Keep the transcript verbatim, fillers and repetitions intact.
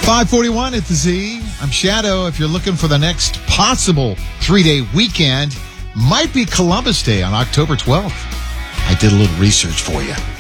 five forty-one at the Z. I'm Shadow. If you're looking for the next possible three-day weekend, might be Columbus Day on October twelfth. I did a little research for you.